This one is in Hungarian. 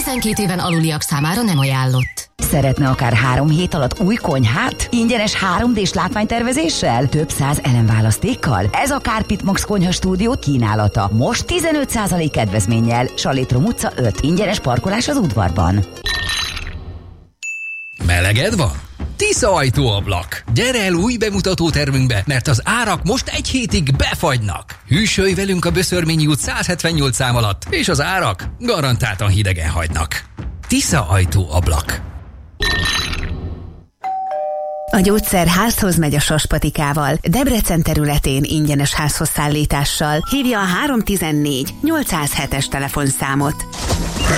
12 éven aluliak számára nem ajánlott. Szeretne akár 3 hét alatt új konyhát? Ingyenes 3D-s látványtervezéssel? Több 100 elemválasztékkal? Ez a Carpet Max Konyha Stúdió kínálata. Most 15% kedvezménnyel. Salétrom utca 5. Ingyenes parkolás az udvarban. Meleged van? Tisza ajtóablak. Gyere el új bemutató termünkbe, mert az árak most 1 hétig befagynak. Hűsölj velünk a Böszörményi út 178 szám alatt, és az árak garantáltan hidegen hagynak. Tisza ajtóablak. A gyógyszer házhoz megy a Saspatikával. Debrecen területén ingyenes házhoz szállítással. Hívja a 314 807-es telefonszámot.